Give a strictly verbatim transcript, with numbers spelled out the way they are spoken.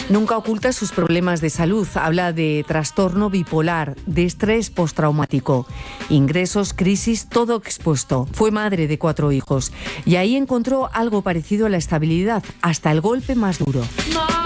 Nunca oculta sus problemas de salud. Habla de trastorno bipolar, de estrés postraumático, ingresos, crisis, todo expuesto. Fue madre de cuatro hijos y ahí encontró algo parecido a la estabilidad, hasta el golpe más duro.